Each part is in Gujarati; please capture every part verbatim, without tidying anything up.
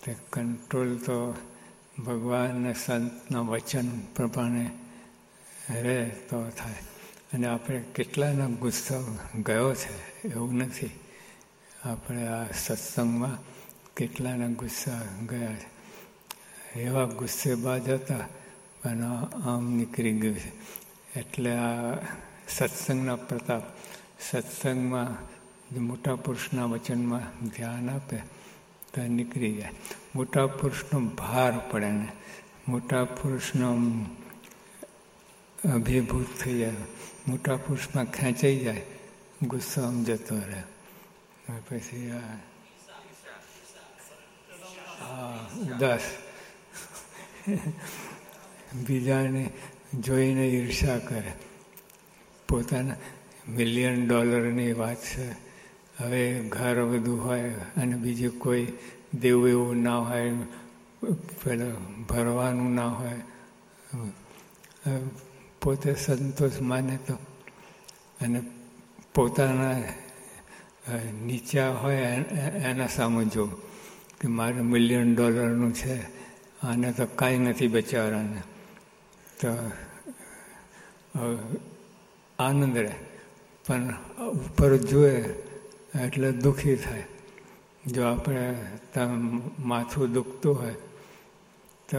તે કંટ્રોલ તો ભગવાન અને સંતના વચન પ્રમાણે રહે તો થાય. અને આપણે કેટલાનો ગુસ્સો ગયો છે એવું નથી. આપણે આ સત્સંગમાં કેટલાના ગુસ્સા ગયા છે. એવા ગુસ્સેબાજ હતા પણ આમ નીકળી ગયું છે. એટલે આ સત્સંગના પ્રતાપ, સત્સંગમાં મોટા પુરુષના વચનમાં ધ્યાન આપે તો નીકળી જાય. મોટા પુરુષનો ભાર પડે ને મોટા પુરુષનો અભિભૂત થઈ જાય, મોટા પુરુષમાં ખેંચાઈ જાય, ગુસ્સો આમ જતો રહે. પછી આ ઉદાસ, બીજાને જોઈને ઈર્ષા કરે. પોતાના મિલિયન ડોલરની વાત છે. હવે ઘર બધું હોય અને બીજું કોઈ દેવું એવું ના હોય, પેલું ભરવાનું ના હોય, પોતે સંતોષ માને તો અને પોતાના નીચા હોય એના સામે જોવું કે મારે મિલિયન ડોલરનું છે, આને તો કાંઈ નથી બચારાને, તો આનંદ રહે. પણ ઉપર જુએ એટલે દુઃખી થાય. જો આપણે માથું દુખતું હોય તો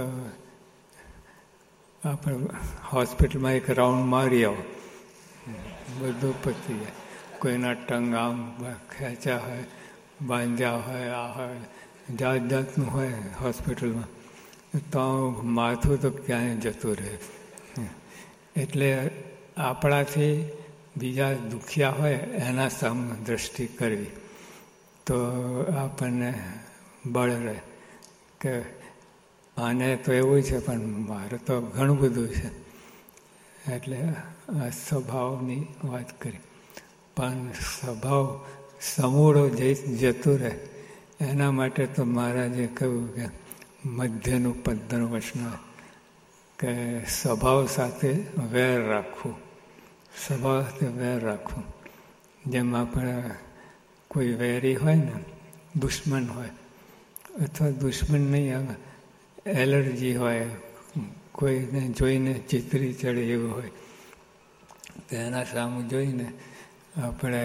આપણે હોસ્પિટલમાં એક રાઉન્ડ મારી આવો, બધું પતી જાય. કોઈના ટંગ આમ ખેંચ્યા હોય, બાંધ્યા હોય, આ હોય, જાત જાતનું હોય હોસ્પિટલમાં, તો માથું તો ક્યાંય જતું રહે. એટલે આપણાથી બીજા દુખિયા હોય એના સામે દ્રષ્ટિ કરવી તો આપણને બળ રહે કે આને તો એવું છે પણ મારે તો ઘણું બધું છે. એટલે આ સ્વભાવની વાત કરી. પણ સ્વભાવ સમૂળો જઈ જતું રહે એના માટે તો મહારાજે કહ્યું કે મધ્યનું પદ્ધનું વચન કે સ્વભાવ સાથે વેર રાખવું, સ્વભાવ સાથે વેર રાખવું. જેમ આપણે કોઈ વેરી હોય ને, દુશ્મન હોય, અથવા દુશ્મન નહીં આવે, એલર્જી હોય, કોઈને જોઈને ચિતરી ચડે એવું હોય, તો એના સામે જોઈને આપણે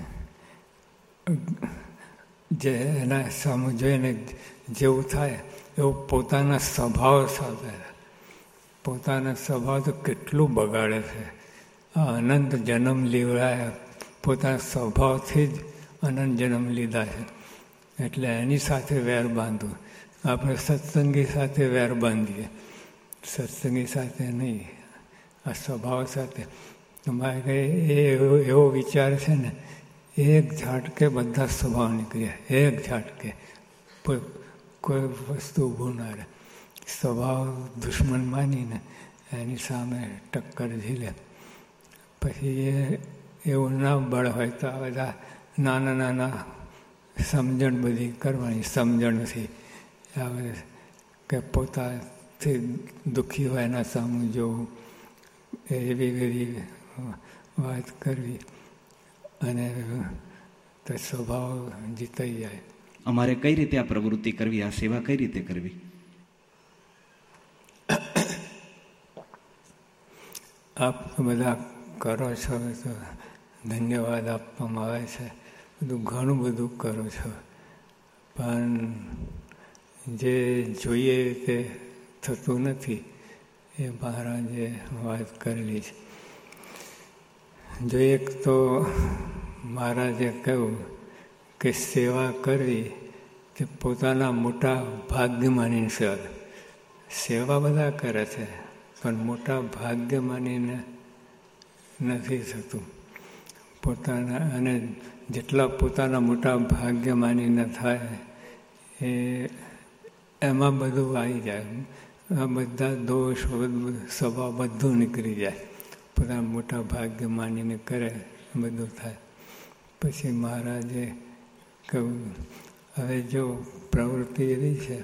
જે એના સામે જોઈને જેવું થાય એવું પોતાના સ્વભાવ સાથે. પોતાના સ્વભાવ તો કેટલું બગાડે છે. આ અનંત જન્મ લીવડાયા પોતાના સ્વભાવથી જ અનંત જન્મ લીધા છે. એટલે એની સાથે વેર બાંધવું. આપણે સત્સંગી સાથે વેર બાંધીએ, સત્સંગી સાથે નહીં, આ સ્વભાવ સાથે. તમારે એ એવો વિચાર છે ને, એક ઝાટકે બધા સ્વભાવ નીકળ્યા, એક ઝાટકે કોઈ વસ્તુ ઊભું ના રહે. સ્વભાવ દુશ્મન માનીને એની સામે ટક્કર ઝીલે. પછી એ એવું ના બળ હોય તો આ બધા નાના નાના સમજણ બધી કરવાની. સમજણથી આવે કે પોતાથી દુઃખી હોય એના સામે જોવું, એવી બધી વાત કરવી અને તો સ્વભાવ જીતાઈ જાય. અમારે કઈ રીતે આ પ્રવૃત્તિ કરવી, આ સેવા કઈ રીતે કરવી? આપ બધા કરો છો તો ધન્યવાદ આપવામાં આવે છે. બધું ઘણું બધું કરો છો, પણ જે જોઈએ તે થતું નથી. એ મહારાજે વાત કરેલી છે. જો એક તો મહારાજે કહ્યું કે સેવા કરવી તે પોતાના મોટા ભાગ્ય માનીને સેવા. સેવા બધા કરે છે પણ મોટા ભાગ્ય માનીને નથી થતું. પોતાના અને જેટલા પોતાના મોટા ભાગ્ય માનીને થાય એ એમાં બધું આવી જાય. આ બધા દોષ, સ્વભાવ બધું નીકળી જાય. પોતાના મોટા ભાગ્ય માનીને કરે બધું થાય. પછી મહારાજે કહ્યું, હવે જો પ્રવૃત્તિ એવી છે,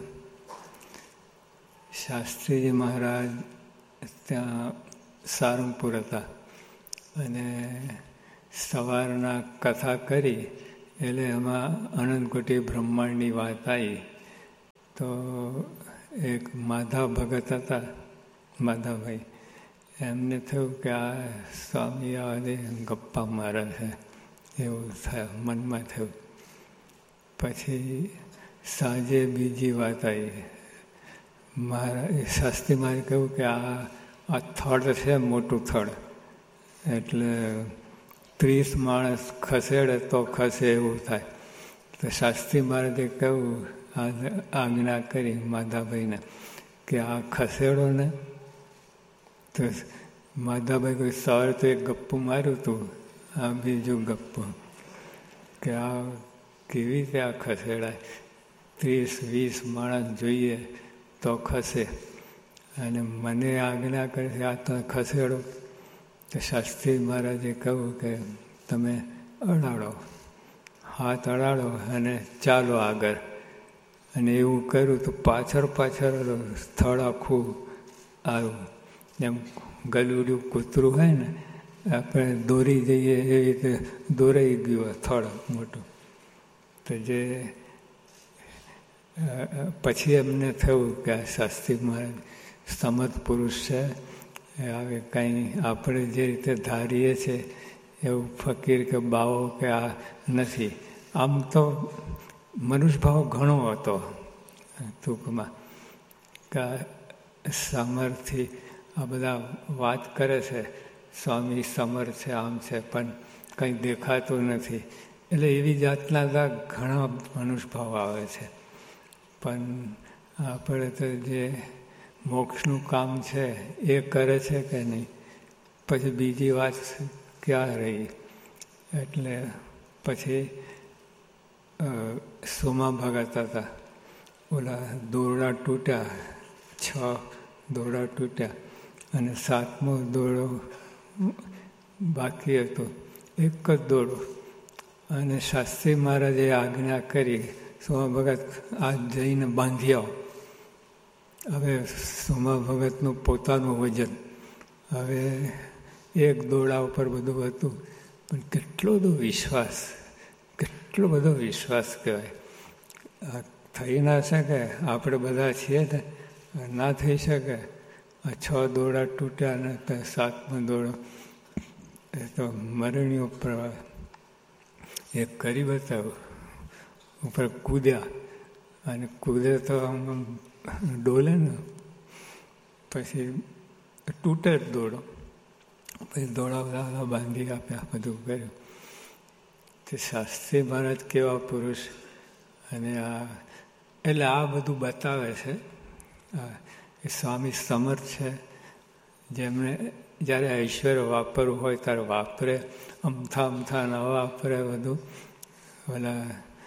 શાસ્ત્રીજી મહારાજ ત્યાં સારંગપુર હતા અને સવારના કથા કરી એટલે એમાં અનંતકોટી બ્રહ્માંડની વાત આવી. તો તો એક માધા ભગત હતા, માધાભાઈ, એમને થયું કે આ સ્વામી આજે ગપ્પા મારે છે, એવું થયું, મનમાં થયું. પછી સાંજે બીજી વાત આવી. મારા શાસ્ત્રી મારે કહ્યું કે આ આ થડ છે, મોટું થડ, એટલે ત્રીસ માણસ ખસેડે તો ખસે એવું થાય. તો શાસ્ત્રી મહારાજે કહ્યું, આજ્ઞા કરી માધાભાઈને કે આ ખસેડો ને. તો માધાભાઈ કોઈ સવારે તો એક ગપ્પું માર્યું હતું, આ બીજું ગપ્પું કે આ કેવી રીતે આ ખસેડાય, ત્રીસ વીસ માણસ જોઈએ તો ખસે, અને મને આજ્ઞા કરી આ તો ખસેડો. તો શાસ્ત્રી મહારાજે કહ્યું કે તમે અડાડો, હાથ અડાડો અને ચાલો આગળ. અને એવું કર્યું તો પાછળ પાછળ સ્થળ આખું આવ્યું. એમ ગલુડિયું કૂતરું હોય ને, આપણે દોરી જઈએ એવી રીતે દોરાઈ ગયું સ્થળ મોટું. તો જે પછી એમને થયું કે આ શાસ્ત્રી મહારાજ સમર્થ પુરુષ છે, હવે કાંઈ આપણે જે રીતે ધારીએ છીએ એવું ફકીર કે બાવો કે આ નથી. આમ તો મનુષ્યભાવ ઘણો હતો ટૂંકમાં, કે સમર્થથી આ બધા વાત કરે છે, સ્વામી સમર્થ છે, આમ છે, પણ કંઈ દેખાતું નથી. એટલે એવી જાતના ઘણા મનુષ્યભાવ આવે છે. પણ આપણે તો જે મોક્ષનું કામ છે એ કરે છે કે નહીં, પછી બીજી વાત ક્યાં રહી. એટલે પછી સોમા ભગત હતા, ઓલા દોરડા તૂટ્યા, છ દોરડા તૂટ્યા અને સાતમો દોરડો બાકી હતો, એક જ દોરડો. અને શાસ્ત્રી મહારાજે આજ્ઞા કરી, સોમા ભગત આ જઈને બાંધી આવો. હવે સોમા ભગતનું પોતાનું વજન, હવે એક દોરડા ઉપર બધું હતું, પણ કેટલો બધો વિશ્વાસ, કેટલો બધો વિશ્વાસ કહેવાય. થઈ ના શકે, આપણે બધા છીએ ને, ના થઈ શકે. આ છ દોરડા તૂટ્યા ને સાતમો દોરડો એ તો મરણીઓ પ્રવાહ એ કરી બતાવ્યું. ઉપર કૂદ્યા અને કૂદે તો આમ ડોલે ને, પછી તૂટે જ દોડો, પછી દોડા બધા બાંધી આપ્યા, બધું કર્યું. તે શાસ્ત્રી મહારાજ કેવા પુરુષ. અને આ એટલે આ બધું બતાવે છે કે સ્વામી સમર્થ છે, જેમને જ્યારે ઐશ્વર્ય વાપરવું હોય ત્યારે વાપરે, અમથા અમથા ન વાપરે બધું. ઓલા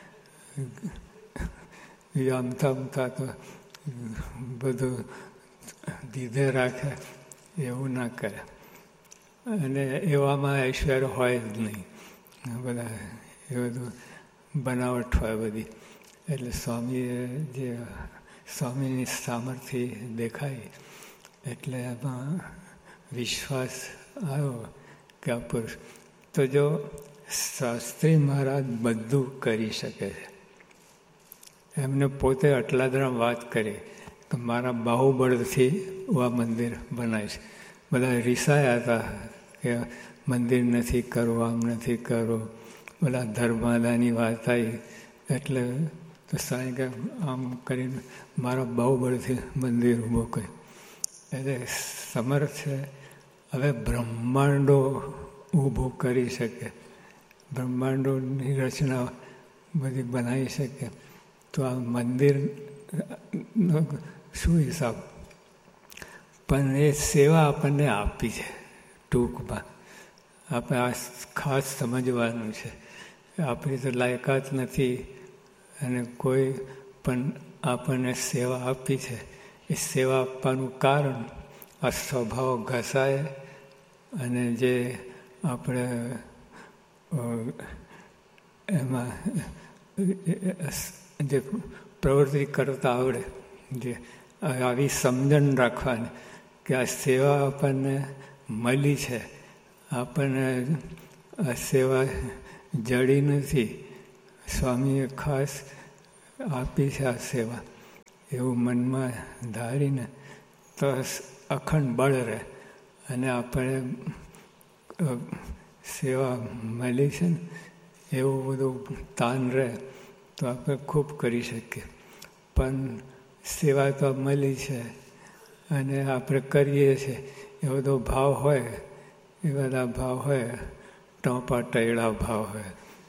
અમથા અમથા તો બધું દીધે રાખે, એવું ના કરે. અને એવામાં ઐશ્વર્ય હોય જ નહીં, બધા એ બધું બનાવટ હોય બધી. એટલે સ્વામીએ જે સ્વામીની સામર્થ્ય દેખાય, એટલે એમાં વિશ્વાસ આવ્યો કે આ પુરુષ. તો જો શાસ્ત્રી મહારાજ બધું કરી શકે છે, એમને પોતે અટલાદરા વાત કરી કે મારા બાહુબળથી આ મંદિર બનાવીશ. બધા રીસાયા હતા કે મંદિર નથી કરવું, આમ નથી કરવું. બધા ધર્માદાની વાત આવી એટલે તો સાંઈ કે આમ કરીને મારા બાહુબળથી મંદિર ઊભું કર્યું. એટલે સમર્થ છે. હવે બ્રહ્માંડો ઊભું કરી શકે, બ્રહ્માંડોની રચના બધી બનાવી શકે. તો આ મંદિરનો શું હિસાબ? પણ એ સેવા આપણને આપી છે. ટૂંકમાં આપણે આ ખાસ સમજવાનું છે. આપણી તો લાયકાત નથી, અને કોઈ પણ આપણને સેવા આપી છે. એ સેવા આપવાનું કારણ આ સ્વભાવ ઘસાય, અને જે આપણે એમાં જે પ્રવૃત્તિ કરતા આવડે, જે આવી સમજણ રાખવાની કે આ સેવા આપણને મળી છે, આપણને આ સેવા જડી નથી, સ્વામીએ ખાસ આપી છે આ સેવા. એવું મનમાં ધારીને તો અખંડ બળ રહે અને આપણે સેવા મળી છે ને એવું બધું તાન રહે તો આપણે ખૂબ કરી શકીએ. પણ સેવા તો મળી છે અને આપણે કરીએ છીએ એ બધો ભાવ હોય, એ બધા ભાવ હોય, ટોપા ટૈડા ભાવ હોય,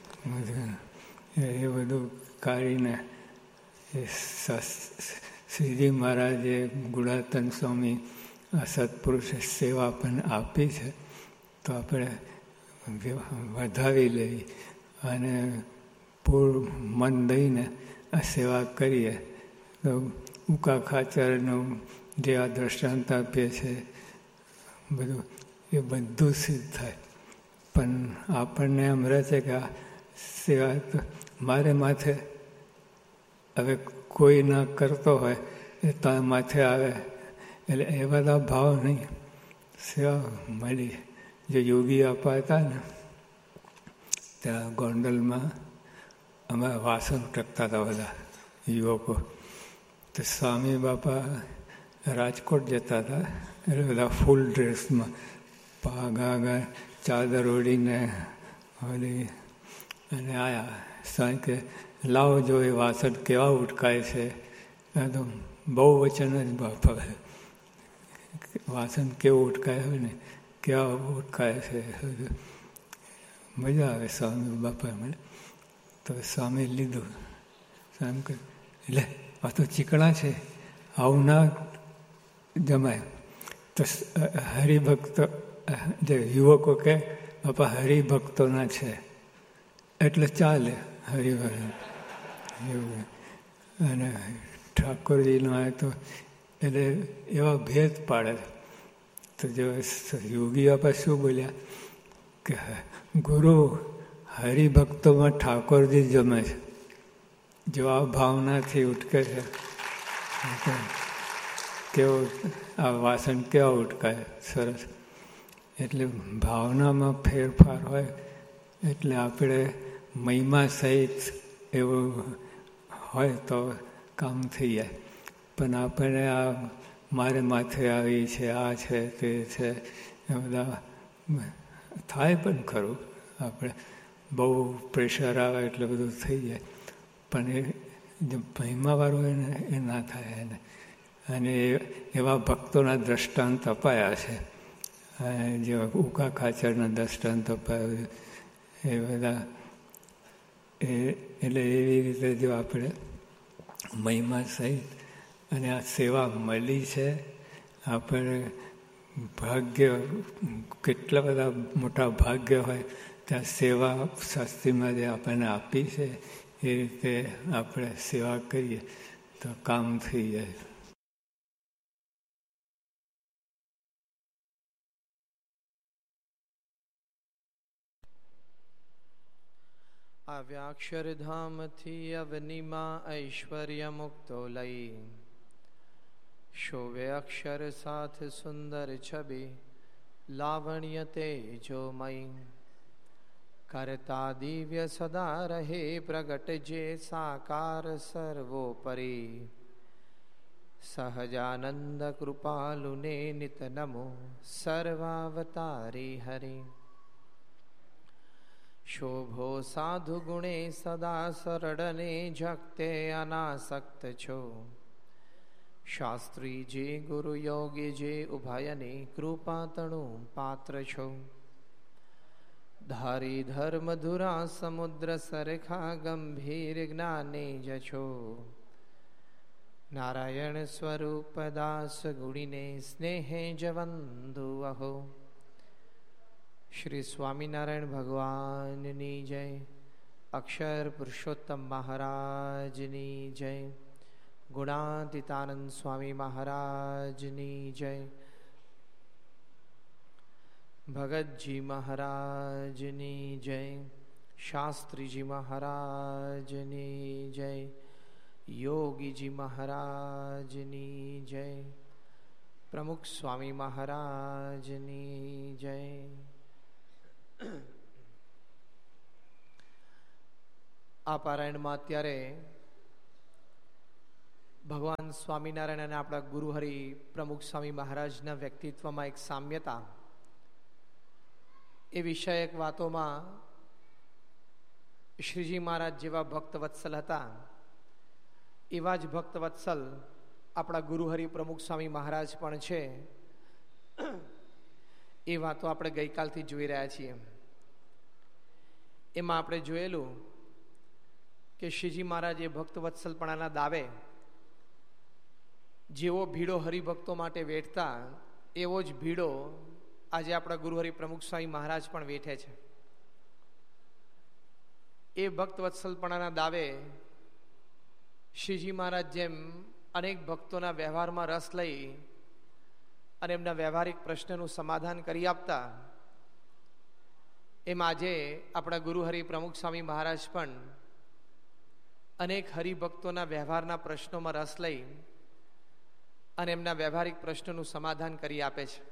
એ બધું કાઢીને એ શ્રીજી મહારાજે ગુણાતન સ્વામી આ સત્પુરુષે સેવા પણ આપી છે તો આપણે વધાવી લેવી અને પૂરું મન દઈને આ સેવા કરીએ તો ઉકા ખાચરનું જે આ દ્રષ્ટાંત આપીએ છે બધું એ બધું સિદ્ધ થાય. પણ આપણને એમ રહે છે કે આ સેવા તો મારે માથે, હવે કોઈ ના કરતો હોય એ તાર માથે આવે એટલે એ બધા ભાવ નહીં. સેવા મળી. જે યોગી આપા હતા ને ત્યાં ગોંડલમાં અમે વાસણ ટકતા હતા બધા યુવકો. તો સ્વામી બાપા રાજકોટ જતા હતા એટલે બધા ફૂલ ડ્રેસમાં પાઘા ચાદર ઓઢીને ઓલી અને આવ્યા. સાંઈ કે લાવો જો એ વાસણ કેવા ઉટકાય છે. તો બહુ વચન જ બાપા વાસણ કેવું ઉટકાય હોય ને કેવા ઉટકાય છે. મજા આવે સ્વામી બાપા મળે તો સ્વામી લીધું. સ્વામી કહે એટલે આ તો ચીકણા છે, આવું ના જમાય. તો હરિભક્ત જે યુવકો કહે બાપા હરિભક્તોના છે એટલે ચાલે હરિભક્ત એવું. અને ઠાકોરજીનો આવે તો એટલે એવા ભેદ પાડે. તો જો યોગી બાપા શું બોલ્યા કે ગુરુ હરિભક્તોમાં ઠાકોરજી જમે છે. જો આ ભાવનાથી ઉટકે છે કેવો આ વાસણ કેવા ઉટકાય સરસ. એટલે ભાવનામાં ફેરફાર હોય એટલે આપણે મહિમા સહિત એવું હોય તો કામ થઈ જાય. પણ આપણે આ મારે માથે આવી છે, આ છે, તે છે, એ બધા થાય પણ ખરું. આપણે બહુ પ્રેશર આવે એટલે બધું થઈ જાય. પણ એ જે મહિમાવાળો હોય ને એ ના થાય એને. અને એવા ભક્તોના દ્રષ્ટાંત અપાયા છે. જે ઉકા ખાચરના દ્રષ્ટાંત અપાયા એ બધા એ એટલે એવી રીતે જો આપણે મહિમા સહિત અને આ સેવા મળી છે. આપણે ભાગ્ય કેટલા બધા મોટા ભાગ્ય હોય ત્યાં સેવા શાસ્ત્રીમાં જે આપણને આપી છે એ રીતે આપણે સેવા કરીએ તો કામ થઈ જાય. આવ્યા અક્ષરધામથી અવનીમાં ઐશ્વર્ય મુક્તો લઈ, શોભે અક્ષર સાથ સુંદર છબી લાવણ્ય તેજોમય. કરતા દિવ્ય સદા રહે પ્રગટ જે સાકાર સર્વોપરી. સહજાનંદ કૃપાલુને નિત નમો સર્વાવતારી હરિ. શોભો સાધુ ગુણે સદા સરળને જગતે અનાસક્ત છો. શાસ્ત્રીજી ગુરુ યોગી જે ઉભયને કૃપા તણું પાત્ર છો. ધારી ધર્મ ધુરા સમુદ્ર સરખા ગંભીર જ્ઞાને જછો. નારાયણ સ્વરૂપ દાસ ગુણીને સ્નેહે જવંદુ અહો. શ્રી સ્વામિનારાયણ ભગવાનની જય. અક્ષર પુરુષોત્તમ મહારાજની જય. ગુણાતીતાનંદ સ્વામી મહારાજની જય. ભગતજી મહારાજની જય. શાસ્ત્રીજી મહારાજની જય. યોગીજી મહારાજની જય. પ્રમુખ સ્વામી મહારાજની જય. આ પારાયણમાં અત્યારે ભગવાન સ્વામિનારાયણ અને આપણા ગુરુહરિ પ્રમુખ સ્વામી મહારાજના વ્યક્તિત્વમાં એક સામ્યતા, એ વિષયક વાતોમાં શ્રીજી મહારાજ જેવા ભક્તવત્સલ હતા, એવા જ ભક્તવત્સલ આપણા ગુરુહરિ પ્રમુખ સ્વામી મહારાજ પણ છે. એ વાતો આપણે ગઈકાલથી જોઈ રહ્યા છીએ. એમાં આપણે જોયેલું કે શ્રીજી મહારાજે ભક્તવત્સલપણાના દાવે જેવો ભીડો હરિભક્તો માટે વેઠતા, એવો જ ભીડો આજે આપણા ગુરુહરિ પ્રમુખ સ્વામી મહારાજ પણ વેઠે છે. એ ભક્તવત્સલપણાના દાવે શ્રીજી મહારાજ જેમ અનેક ભક્તોના વ્યવહારમાં રસ લઈ અને એમના વ્યવહારિક પ્રશ્નનું સમાધાન કરી આપતા, એમ આજે આપણા ગુરુહરિ પ્રમુખ સ્વામી મહારાજ પણ અનેક હરિભક્તોના વ્યવહારના પ્રશ્નોમાં રસ લઈ અને એમના વ્યવહારિક પ્રશ્નોનું સમાધાન કરી આપે છે.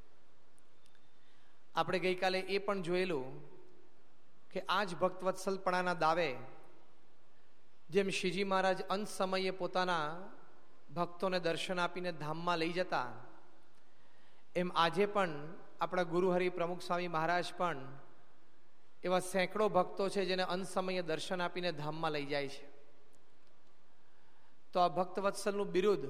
આપણે ગઈકાલે એ પણ જોયેલું કે આ જ ભક્તવત્સલપણાના દાવે જેમ શ્રીજી મહારાજ અંત સમયે પોતાના ભક્તોને દર્શન આપીને ધામમાં લઈ જતા, એમ આજે પણ આપણા ગુરુહરિ પ્રમુખ સ્વામી મહારાજ પણ એવા સેંકડો ભક્તો છે જેને અંત સમયે દર્શન આપીને ધામમાં લઈ જાય છે. તો આ ભક્તવત્સલનું બિરુદ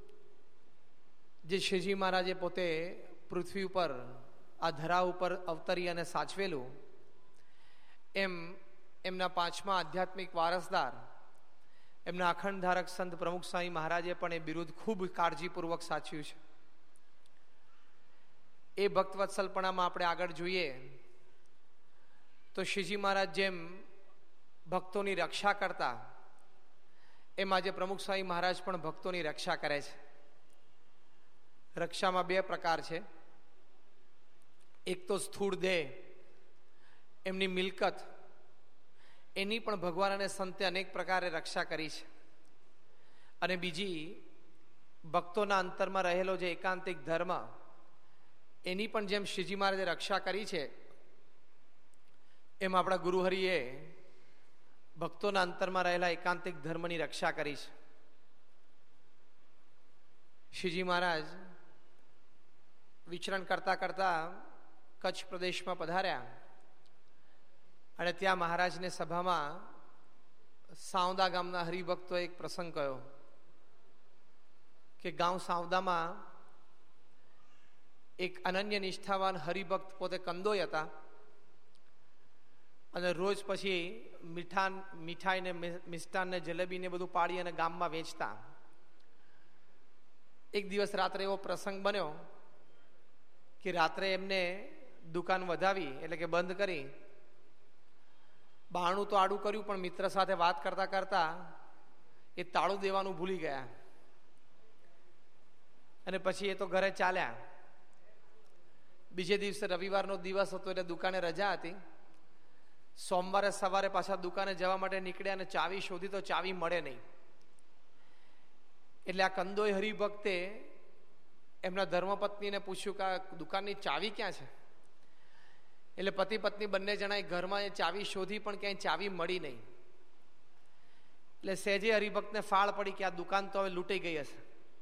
જે શ્રીજી મહારાજે પોતે પૃથ્વી ઉપર, આ ધરા ઉપર અવતરી અને સાચવેલું, એમ એમના પાંચમા આધ્યાત્મિક વારસદાર, એમના અખંડ ધારક સંત પ્રમુખ સ્વામી મહારાજે પણ એ બિરુદ ખૂબ કાળજીપૂર્વક સાચવ્યું છે. એ ભક્તવત્સલપણામાં આપણે આગળ જોઈએ તો શ્રીજી મહારાજ જેમ ભક્તોની રક્ષા કરતા, એમ આજે પ્રમુખ સ્વામી મહારાજ પણ ભક્તોની રક્ષા કરે છે. રક્ષામાં બે પ્રકાર છે. એક તો સ્થૂળ દેહ, એમની મિલકત, એની પણ ભગવાન અને સંતે અનેક પ્રકારે રક્ષા કરી છે. અને બીજી ભક્તોના અંતરમાં રહેલો જે એકાંતિક ધર્મ, એની પણ જેમ શ્રીજી મહારાજે રક્ષા કરી છે, એમ આપણા ગુરુહરિએ ભક્તોના અંતરમાં રહેલા એકાંતિક ધર્મની રક્ષા કરી છે. શ્રીજી મહારાજ વિચરણ કરતા કરતા કચ્છ પ્રદેશમાં પધાર્યા અને ત્યાં મહારાજને સભામાં સાવદા ગામના હરિભક્તો એક પ્રસંગ કહ્યો કે ગામ સાવદામાં એક અનન્ય નિષ્ઠાવાન હરિભક્ત પોતે કંદોય હતા અને રોજ પછી મીઠા મીઠાઈ ને મિષ્ટાન ને જલેબી ને બધું પાડી અને ગામમાં વેચતા. એક દિવસ રાત્રે એવો પ્રસંગ બન્યો કે રાત્રે એમને દુકાન વધાવી, એટલે કે બંધ કરી, બારણું તો આડું કર્યું પણ મિત્ર સાથે વાત કરતા કરતા એ તાળું દેવાનું ભૂલી ગયા અને પછી એ તો ઘરે ચાલ્યા. બીજે દિવસે રવિવારનો દિવસ હતો એટલે દુકાને રજા હતી. સોમવારે સવારે પાછા દુકાને જવા માટે નીકળ્યા અને ચાવી શોધી તો ચાવી મળે નહીં. એટલે આ કંદોય હરિભક્તે એમના ધર્મપત્નીને પૂછ્યું કે આ દુકાનની ચાવી ક્યાં છે? એટલે પતિ પત્ની બંને જણાએ ઘરમાં એ ચાવી શોધી પણ ક્યાંય ચાવી મળી નહીં. એટલે સહેજે હરિભક્તને ફાળ પડી કે આ દુકાન તો હવે લૂંટાઈ ગઈ હશે.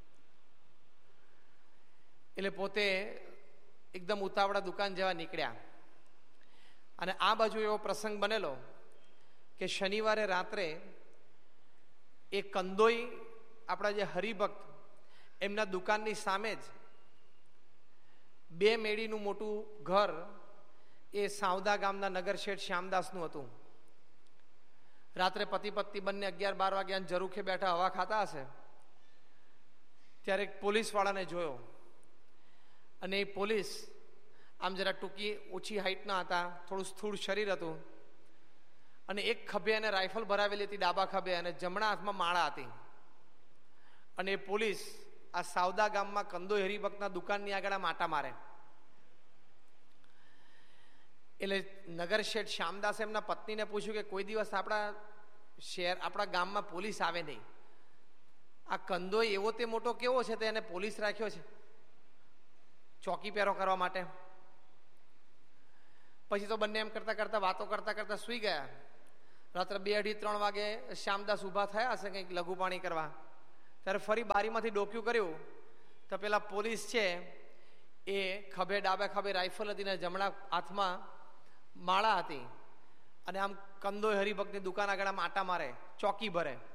એટલે પોતે એકદમ ઉતાવળા દુકાન જવા નીકળ્યા. અને આ બાજુ એવો પ્રસંગ બનેલો કે શનિવારે રાત્રે એ કંદોઈ આપણા જે હરિભક્ત, એમના દુકાનની સામે જ બે મેડીનું મોટું ઘર એ સાવદા ગામના નગર શેઠ શ્યામદાસનું હતું. રાત્રે પતિ પત્ની બંને અગિયાર બાર વાગ્યા ઝરૂખે બેઠા હવા ખાતા હશે ત્યારે એક પોલીસ વાળાને જોયો અને એ પોલીસ આમ જરા ટૂંકી ઓછી હાઈટના હતા, થોડું સ્થૂળ શરીર હતું અને એક ખભે એને રાઇફલ ભરાવેલી હતી ડાબા ખભે અને જમણા હાથમાં માળા હતી. અને એ પોલીસ આ સાવદા ગામમાં કંદોઈ હરિભક્તના દુકાનની આગળ માટા મારે. એટલે નગર શેઠ શ્યામદાસે એમના પત્નીને પૂછ્યું કે કોઈ દિવસ આપણા શહેર આપણા ગામમાં પોલીસ આવે નહીં, આ કંદોઈ એવો તે મોટો કેવો છે તે એને પોલીસ રાખ્યો છે ચોકી પહેરો કરવા માટે? પછી તો બંને એમ કરતા કરતા વાતો કરતા કરતા સુઈ ગયા. રાત્રે બે અઢી ત્રણ વાગે શ્યામદાસ ઊભા થયા હશે કંઈક લઘુ પાણી કરવા. ત્યારે ફરી બારીમાંથી ડોક્યું કર્યું તો પેલા પોલીસ છે એ ખભે ડાબે ખભે રાઇફલ હતી ને જમણા હાથમાં માળા હતી અને આમ કંદોય હરિભક્તની દુકાન આગળ આમ આટા મારે, ચોકી ભરે.